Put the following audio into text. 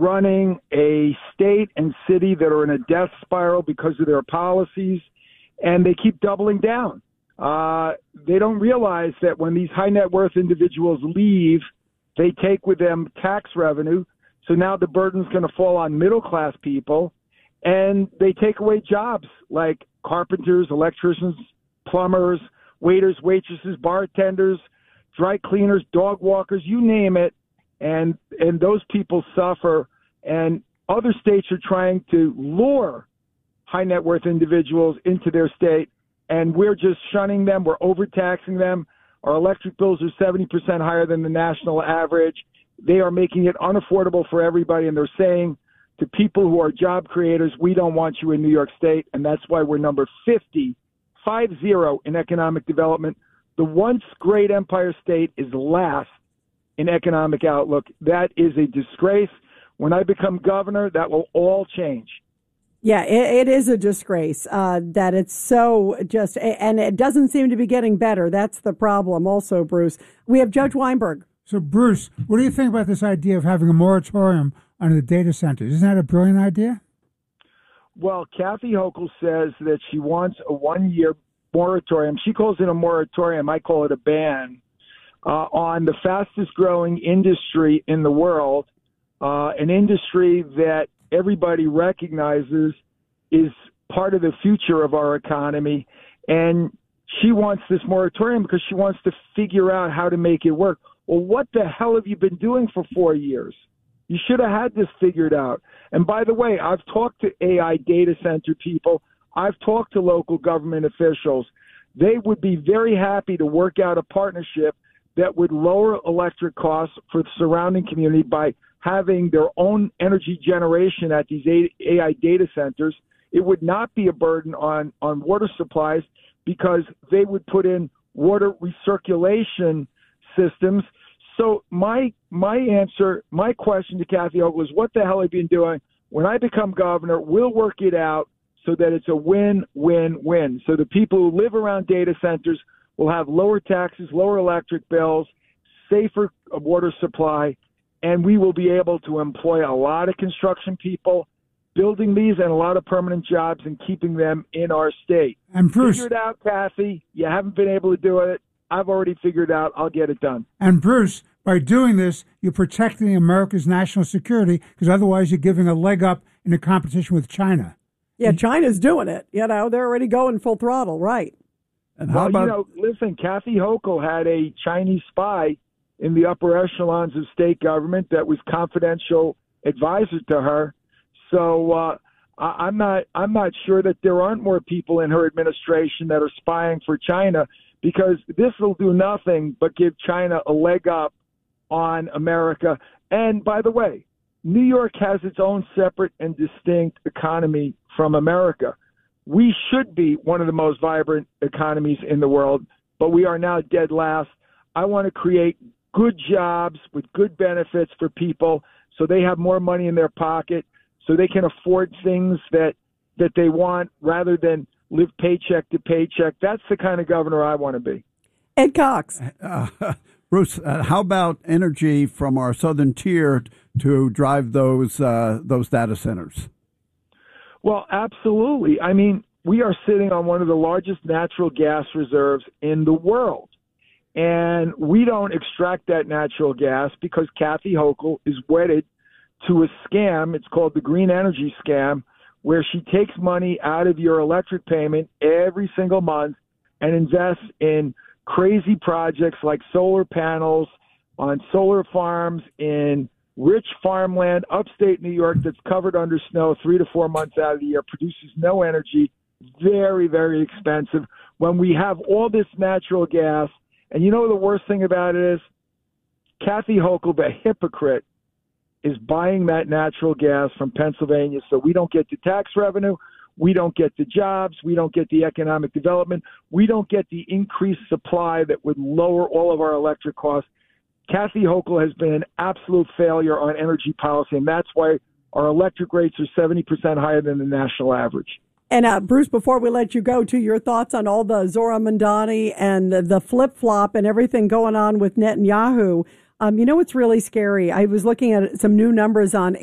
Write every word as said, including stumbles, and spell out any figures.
running a state and city that are in a death spiral because of their policies, and they keep doubling down. Uh, they don't realize that when these high net worth individuals leave, they take with them tax revenue. So now the burden's going to fall on middle class people, and they take away jobs like carpenters, electricians, plumbers, waiters, waitresses, bartenders, dry cleaners, dog walkers, you name it. And and those people suffer, and other states are trying to lure high net worth individuals into their state, and we're just shunning them. We're overtaxing them. Our electric bills are seventy percent higher than the national average. They are making it unaffordable for everybody, and they're saying to people who are job creators, we don't want you in New York State, and that's why we're number fifty, five zero in economic development. The once great Empire State is last in economic outlook. That is a disgrace. When I become governor, that will all change. Yeah, it, it is a disgrace uh, that it's so just, and it doesn't seem to be getting better. That's the problem also, Bruce. We have Judge Weinberg. So, Bruce, what do you think about this idea of having a moratorium on the data centers? Isn't that a brilliant idea? Well, Kathy Hochul says that she wants a one-year moratorium. She calls it a moratorium. I call it a ban. Uh, on the fastest growing industry in the world, uh, an industry that everybody recognizes is part of the future of our economy. And she wants this moratorium because she wants to figure out how to make it work. Well, what the hell have you been doing for four years? You should have had this figured out. And by the way, I've talked to A I data center people. I've talked to local government officials. They would be very happy to work out a partnership that would lower electric costs for the surrounding community by having their own energy generation at these A I data centers. It would not be a burden on, on water supplies because they would put in water recirculation systems. So my my answer, my question to Kathy Hochul is, what the hell have you been doing? When I become governor, we'll work it out so that it's a win-win-win. So the people who live around data centers will have lower taxes, lower electric bills, safer water supply, and we will be able to employ a lot of construction people building these and a lot of permanent jobs and keeping them in our state. And Bruce, figure it out, Kathy. You haven't been able to do it. I've already figured it out. I'll get it done. And Bruce, by doing this, you're protecting America's national security because otherwise you're giving a leg up in the competition with China. Yeah, China's doing it. You know, they're already going full throttle, right? And how well, about, you know, listen, Kathy Hochul had a Chinese spy in the upper echelons of state government that was confidential advisor to her. So uh, I, I'm not I'm not sure that there aren't more people in her administration that are spying for China, because this will do nothing but give China a leg up on America. And by the way, New York has its own separate and distinct economy from America. We should be one of the most vibrant economies in the world, but we are now dead last. I want to create good jobs with good benefits for people so they have more money in their pocket, so they can afford things that that they want rather than live paycheck to paycheck. That's the kind of governor I want to be. Ed Cox. Uh, Bruce, uh, how about energy from our southern tier to drive those uh, those data centers? Well, absolutely. I mean, we are sitting on one of the largest natural gas reserves in the world. And we don't extract that natural gas because Kathy Hochul is wedded to a scam. It's called the green energy scam, where she takes money out of your electric payment every single month and invests in crazy projects like solar panels on solar farms in rich farmland, upstate New York, that's covered under snow three to four months out of the year, produces no energy, very, very expensive. When we have all this natural gas, and you know the worst thing about it is, Kathy Hochul, the hypocrite, is buying that natural gas from Pennsylvania, so we don't get the tax revenue, we don't get the jobs, we don't get the economic development, we don't get the increased supply that would lower all of our electric costs. Kathy Hochul has been an absolute failure on energy policy, and that's why our electric rates are seventy percent higher than the national average. And uh, Bruce, before we let you go, to your thoughts on all the Zora Mandani and the flip-flop and everything going on with Netanyahu. Um, you know what's really scary? I was looking at some new numbers on